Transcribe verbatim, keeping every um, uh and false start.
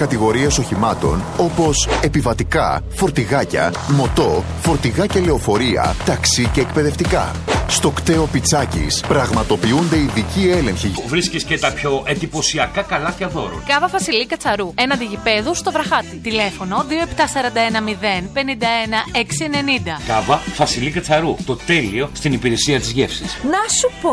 κατηγορίες οχημάτων όπως επιβατικά, φορτηγάκια, μοτό, φορτηγάκια λεωφορεία, ταξί και εκπαιδευτικά. Στο κταίο Πιτσάκης πραγματοποιούνται ειδικοί έλεγχοι. Βρίσκεις και τα πιο εντυπωσιακά καλάθια δώρων. Κάβα Φασιλή Κατσαρού, έναντι γηπέδου στο Βραχάτι. Τηλέφωνο δύο επτά τέσσερα ένα μηδέν πενήντα ένα εξακόσια ενενήντα. Κάβα Φασιλή Κατσαρού. Το τέλειο στην υπηρεσία της γεύσης. Να σου πω.